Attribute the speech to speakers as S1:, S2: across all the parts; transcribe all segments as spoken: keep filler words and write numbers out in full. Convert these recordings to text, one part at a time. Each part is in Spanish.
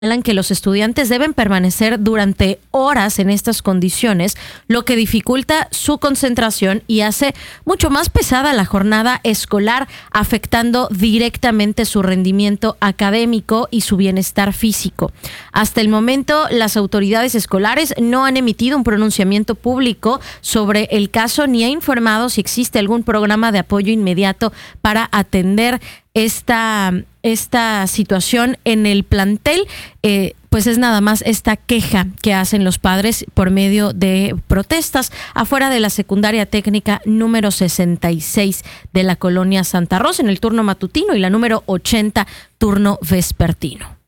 S1: señalan que los estudiantes deben permanecer durante horas en estas condiciones, lo que dificulta su concentración y hace mucho más pesada la jornada escolar, afectando directamente su rendimiento académico y su bienestar físico. Hasta el momento, las autoridades escolares no han emitido un pronunciamiento público sobre el caso ni ha informado si existe algún programa de apoyo inmediato para atender esta, esta situación en el plantel. Eh, pues es nada más esta queja que hacen los padres por medio de protestas afuera de la secundaria técnica número sesenta y seis de la colonia Santa Rosa en el turno matutino y la número ochenta turno vespertino.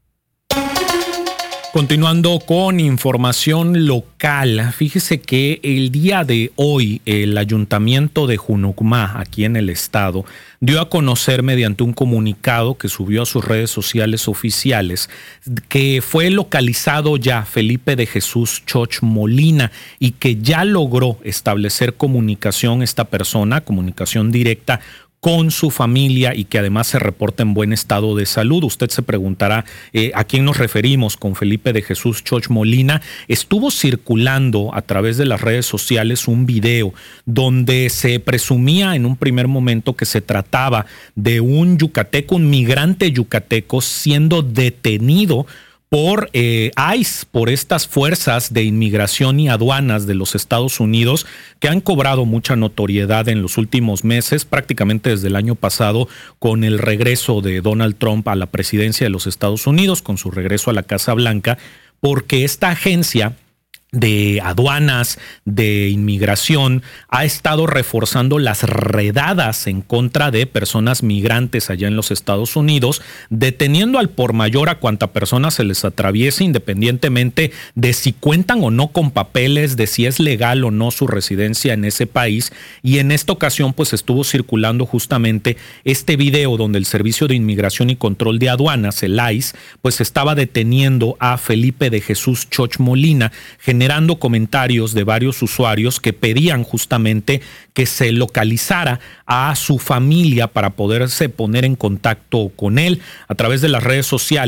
S2: Continuando con información local, fíjese que el día de hoy el ayuntamiento de Junucmá, aquí en el estado, dio a conocer mediante un comunicado que subió a sus redes sociales oficiales que fue localizado ya Felipe de Jesús Choch Molina y que ya logró establecer comunicación esta persona, comunicación directa con su familia y que además se reporta en buen estado de salud. Usted se preguntará eh, a quién nos referimos con Felipe de Jesús Choch Molina. Estuvo circulando a través de las redes sociales un video donde se presumía en un primer momento que se trataba de un yucateco, un migrante yucateco siendo detenido por eh, ICE, por estas fuerzas de inmigración y aduanas de los Estados Unidos que han cobrado mucha notoriedad en los últimos meses, prácticamente desde el año pasado, con el regreso de Donald Trump a la presidencia de los Estados Unidos, con su regreso a la Casa Blanca, porque esta agencia de aduanas, de inmigración, ha estado reforzando las redadas en contra de personas migrantes allá en los Estados Unidos, deteniendo al por mayor a cuanta persona se les atraviese, independientemente de si cuentan o no con papeles, de si es legal o no su residencia en ese país. Y en esta ocasión pues estuvo circulando justamente este video donde el Servicio de Inmigración y Control de Aduanas, el ICE, pues estaba deteniendo a Felipe de Jesús Choch Molina, generando comentarios de varios usuarios que pedían justamente que se localizara a su familia para poderse poner en contacto con él a través de las redes sociales.